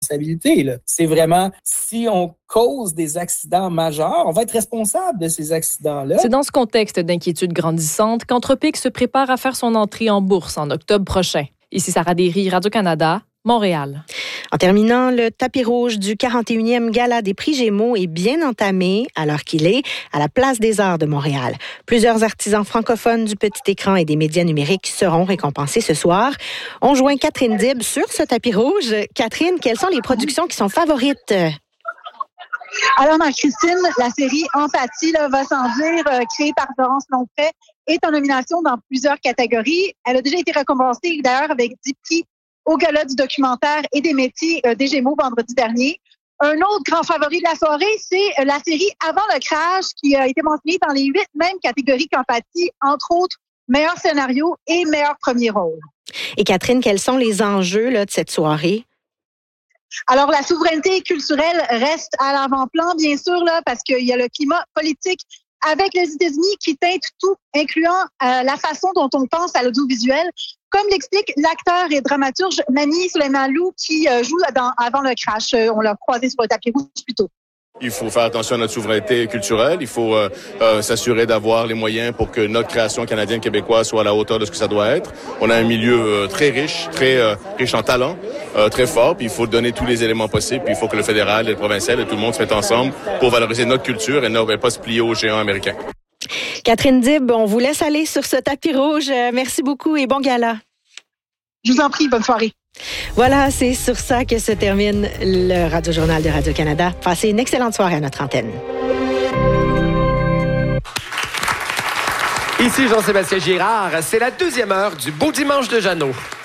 responsabilité, là. C'est vraiment, si on cause des accidents majeurs, on va être responsable de ces accidents-là. C'est dans ce contexte d'inquiétude grandissante qu'Anthropic se prépare à faire son entrée en bourse en octobre prochain. Ici Sarah Derry, Radio-Canada, Montréal. En terminant, le tapis rouge du 41e Gala des prix Gémeaux est bien entamé à l'heure qu'il est à la Place des Arts de Montréal. Plusieurs artisans francophones du petit écran et des médias numériques seront récompensés ce soir. On joint Catherine Dib sur ce tapis rouge. Catherine, quelles sont les productions qui sont favorites? Alors, Marie-Christine, la série Empathie va sans dire, créée par Florence Lompré, est en nomination dans plusieurs catégories. Elle a déjà été récompensée d'ailleurs avec 10 prix au Gala du documentaire et des métiers des Gémeaux vendredi dernier. Un autre grand favori de la soirée, c'est la série Avant le crash, qui a été mentionnée dans les 8 mêmes catégories qu'Empathie, entre autres meilleur scénario et meilleur premier rôle. Et Catherine, quels sont les enjeux de cette soirée? Alors, la souveraineté culturelle reste à l'avant-plan, bien sûr, parce qu'il y a le climat politique avec les États-Unis qui teinte tout, incluant la façon dont on pense à l'audiovisuel, comme l'explique l'acteur et dramaturge Mani Suleyman-Lou qui joue Avant le crash. On l'a croisé sur le tapis rouge plus tôt. Il faut faire attention à notre souveraineté culturelle. Il faut s'assurer d'avoir les moyens pour que notre création canadienne-québécoise soit à la hauteur de ce que ça doit être. On a un milieu très riche en talent, très fort. Puis il faut donner tous les éléments possibles. Puis il faut que le fédéral et le provincial et tout le monde se mettent ensemble pour valoriser notre culture et ne pas se plier aux géants américains. Catherine Dib, on vous laisse aller sur ce tapis rouge. Merci beaucoup et bon gala. Je vous en prie, bonne soirée. Voilà, c'est sur ça que se termine le Radio-Journal de Radio-Canada. Passez une excellente soirée à notre antenne. Ici Jean-Sébastien Girard, c'est la 2e heure du Beau Dimanche de Jeannot.